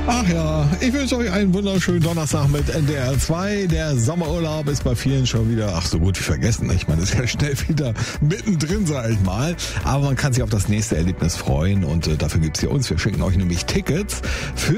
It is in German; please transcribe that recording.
Ach ja, ich wünsche euch einen wunderschönen Donnerstag mit NDR 2. Der Sommerurlaub ist bei vielen schon wieder, so gut wie vergessen. Ich meine, es ist ja schnell wieder mittendrin, sag ich mal. Aber man kann sich auf das nächste Erlebnis freuen und dafür gibt's hier uns. Wir schenken euch nämlich Tickets für